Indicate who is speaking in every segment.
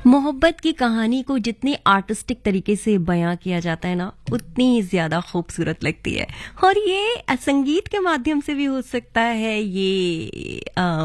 Speaker 1: मोहब्बत की कहानी को जितने आर्टिस्टिक तरीके से बयां किया जाता है ना, उतनी ज्यादा खूबसूरत लगती है। और ये संगीत के माध्यम से भी हो सकता है, ये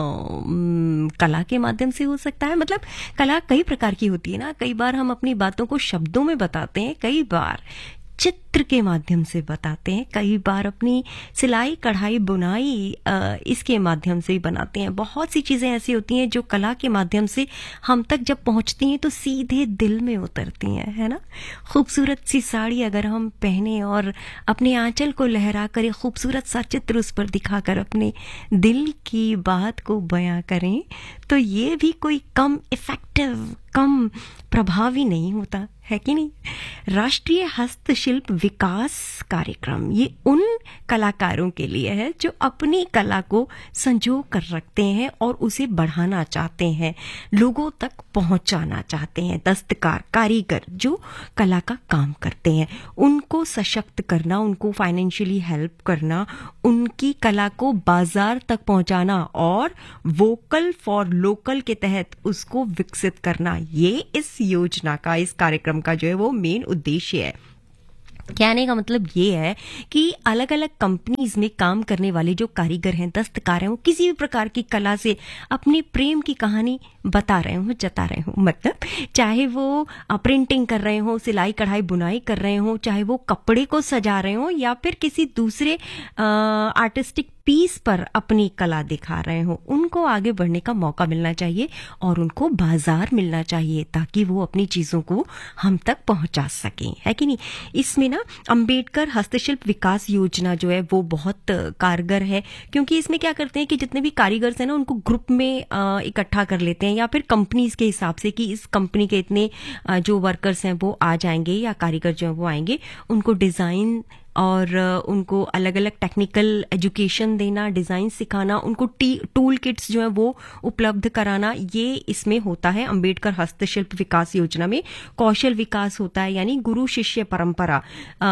Speaker 1: कला के माध्यम से हो सकता है। मतलब कला कई प्रकार की होती है ना। कई बार हम अपनी बातों को शब्दों में बताते हैं, कई बार चित्र के माध्यम से बताते हैं, कई बार अपनी सिलाई कढ़ाई बुनाई इसके माध्यम से ही बनाते हैं। बहुत सी चीजें ऐसी होती हैं जो कला के माध्यम से हम तक जब पहुंचती हैं तो सीधे दिल में उतरती हैं, है ना। खूबसूरत सी साड़ी अगर हम पहने और अपने आंचल को लहरा कर एक खूबसूरत सा चित्र उस पर दिखाकर अपने दिल की बात को बयां करें, तो ये भी कोई कम इफेक्टिव, कम प्रभावी नहीं होता है कि नहीं। राष्ट्रीय हस्तशिल्प विकास कार्यक्रम ये उन कलाकारों के लिए है जो अपनी कला को संजो कर रखते हैं और उसे बढ़ाना चाहते हैं, लोगों तक पहुंचाना चाहते हैं। दस्तकार, कारीगर जो कला का काम करते हैं, उनको सशक्त करना, उनको फाइनेंशियली हेल्प करना, उनकी कला को बाजार तक पहुंचाना और वोकल फॉर लोकल के तहत उसको विकसित करना, ये इस योजना का, इस कार्यक्रम का जो है वो मेन उद्देश्य है। कहने का मतलब ये है कि अलग अलग कंपनीज में काम करने वाले जो कारीगर हैं, दस्तकार हैं, वो किसी भी प्रकार की कला से अपने प्रेम की कहानी बता रहे हो, जता रहे हो। मतलब चाहे वो प्रिंटिंग कर रहे हो, सिलाई कढ़ाई बुनाई कर रहे हो, चाहे वो कपड़े को सजा रहे हो या फिर किसी दूसरे आर्टिस्टिक पीस पर अपनी कला दिखा रहे हो, उनको आगे बढ़ने का मौका मिलना चाहिए और उनको बाजार मिलना चाहिए ताकि वो अपनी चीजों को हम तक पहुंचा सकें, है कि नहीं। इसमें ना अंबेडकर हस्तशिल्प विकास योजना जो है वो बहुत कारगर है, क्योंकि इसमें क्या करते हैं कि जितने भी कारीगर हैं ना, उनको ग्रुप में इकट्ठा कर लेते हैं या फिर कंपनीज के हिसाब से कि इस कंपनी के इतने जो वर्कर्स हैं वो आ जाएंगे या कारीगर जो है वो आएंगे, उनको डिजाइन और उनको अलग अलग टेक्निकल एजुकेशन देना, डिजाइन सिखाना, उनको टूल किट्स जो है वो उपलब्ध कराना, ये इसमें होता है। अंबेडकर हस्तशिल्प विकास योजना में कौशल विकास होता है, यानी गुरु शिष्य परंपरा,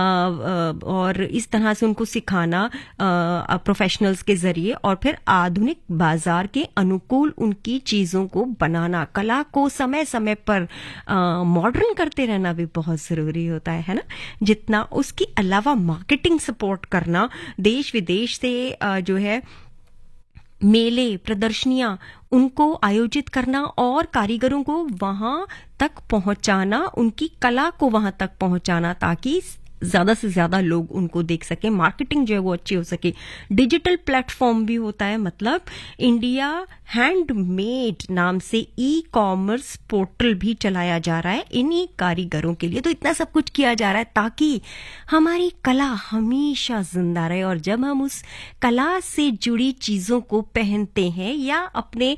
Speaker 1: और इस तरह से उनको सिखाना प्रोफेशनल्स के जरिए, और फिर आधुनिक बाजार के अनुकूल उनकी चीजों को बनाना। कला को समय समय पर मॉडर्न करते रहना भी बहुत जरूरी होता है ना। जितना उसके अलावा मार्केटिंग सपोर्ट करना, देश विदेश से जो है मेले, प्रदर्शनियां, उनको आयोजित करना और कारीगरों को वहां तक पहुंचाना, उनकी कला को वहां तक पहुंचाना ताकि ज्यादा से ज्यादा लोग उनको देख सके, मार्केटिंग जो है वो अच्छी हो सके। डिजिटल प्लेटफॉर्म भी होता है, मतलब इंडिया हैंडमेड नाम से ई कॉमर्स पोर्टल भी चलाया जा रहा है इन्हीं कारीगरों के लिए। तो इतना सब कुछ किया जा रहा है ताकि हमारी कला हमेशा जिंदा रहे, और जब हम उस कला से जुड़ी चीजों को पहनते हैं या अपने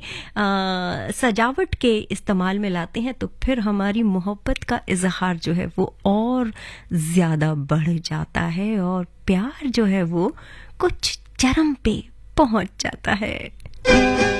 Speaker 1: सजावट के इस्तेमाल में लाते हैं, तो फिर हमारी मोहब्बत का इजहार जो है वो और ज्यादा बढ़ जाता है और प्यार जो है वो कुछ चरम पे पहुंच जाता है।